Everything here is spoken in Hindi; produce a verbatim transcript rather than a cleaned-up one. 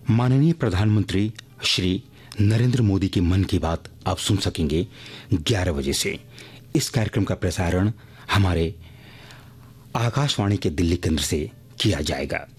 माननीय प्रधानमंत्री श्री नरेंद्र मोदी की मन की बात आप सुन सकेंगे ग्यारह बजे से। इस कार्यक्रम का प्रसारण हमारे आकाशवाणी के दिल्ली केंद्र से किया जाएगा।